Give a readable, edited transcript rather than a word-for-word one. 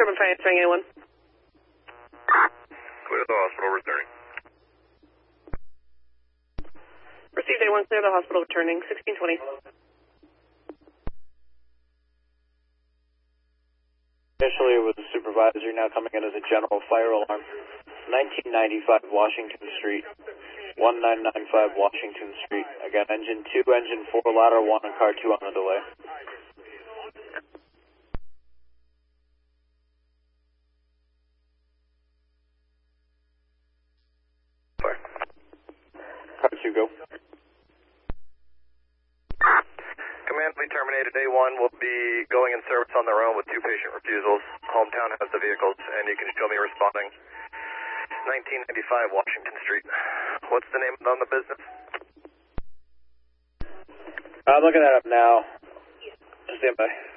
Sherman Fire, answering A1. Clear the hospital, returning. Received A1, clear the hospital, returning, 1620. Initially it was a supervisor, now coming in as a general fire alarm. 1995 Washington Street. 1995 Washington Street. Again, engine 2, engine 4, ladder 1, and car 2 on the delay. Fire. Car 2, go. Command, we terminated. A1 will be going in service on their own with 2 patient refusals. Hometown has the vehicles, and you can show me responding. 1995 Washington Street. What's the name on the business? I'm looking that up now. Stand by.